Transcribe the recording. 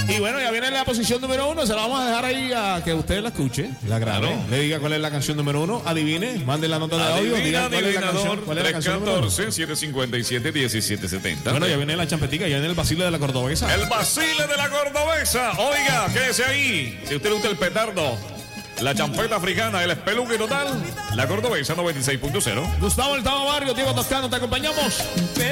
Y bueno, ya viene la posición número 1. Se la vamos a dejar ahí a que usted la escuche, la grabe, Claro. le diga cuál es la canción número 1. Adivine, mande la nota de audio. Diga cuál es la canción. ¿Cuál es la canción número 1? 314-757-1770. Bueno, ya viene la champetica, ya viene el vacile de la cordobesa. El Basile de la Cordobesa. Oiga, quédese ahí. Si a usted le gusta el petardo, la champeta africana, el espeluque total, la Cordobesa 96.0. Gustavo El Tavo Barrio, Diego Toscano, te acompañamos.